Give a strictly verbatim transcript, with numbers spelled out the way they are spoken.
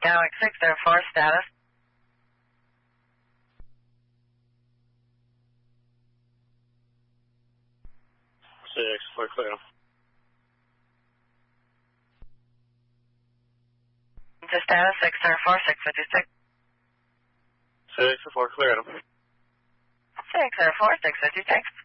Galaxy six zero four, status. six four, clear. To status six zero four, six fifty six. six four, clear. six zero four, six fifty six.